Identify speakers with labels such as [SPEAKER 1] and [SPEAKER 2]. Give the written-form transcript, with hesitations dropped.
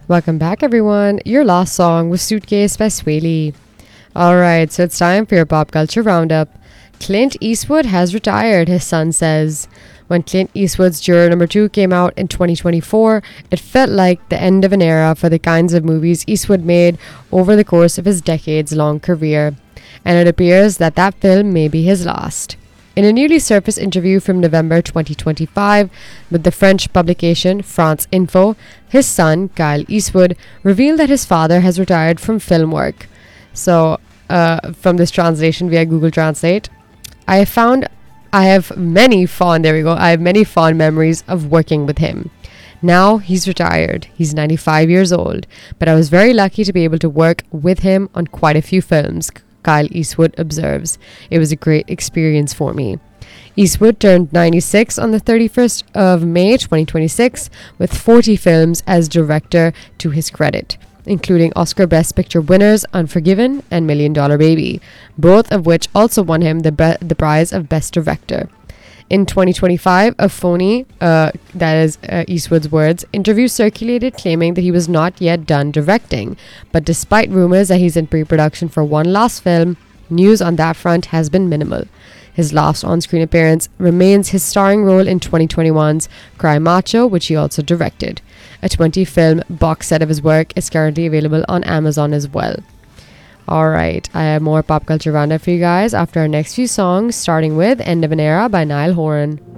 [SPEAKER 1] Welcome back, everyone. Your last song was Suitcase by Swaley. Alright, so it's time for your pop culture roundup. Clint Eastwood has retired, his son says. When Clint Eastwood's Juror Number 2 came out in 2024, it felt like the end of an era for the kinds of movies Eastwood made over the course of his decades-long career. And it appears that that film may be his last. In a newly surfaced interview from November 2025 with the French publication France Info, his son, Kyle Eastwood, revealed that his father has retired from film work. So, from this translation via Google Translate, I have many fond memories of working with him. Now he's retired. He's 95 years old, but I was very lucky to be able to work with him on quite a few films, Kyle Eastwood observes. It was a great experience for me. Eastwood turned 96 on the 31st of May 2026 with 40 films as director to his credit, including Oscar Best Picture winners Unforgiven and $1 Million Baby, both of which also won him the prize of Best Director. In 2025, a phony, that is Eastwood's words, interview circulated claiming that he was not yet done directing. But despite rumors that he's in pre-production for one last film, news on that front has been minimal. His last on-screen appearance remains his starring role in 2021's Cry Macho, which he also directed. A 20-film box set of his work is currently available on Amazon as well. Alright, I have more pop culture roundup for you guys after our next few songs, starting with End of an Era by Niall Horan.